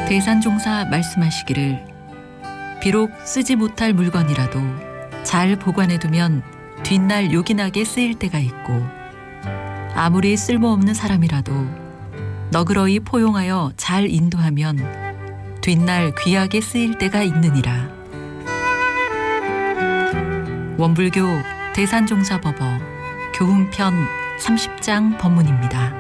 대산종사 말씀하시기를 비록 쓰지 못할 물건이라도 잘 보관해두면 뒷날 요긴하게 쓰일 때가 있고 아무리 쓸모없는 사람이라도 너그러이 포용하여 잘 인도하면 뒷날 귀하게 쓰일 때가 있느니라. 원불교 대산종사법어 교훈편 30장 법문입니다.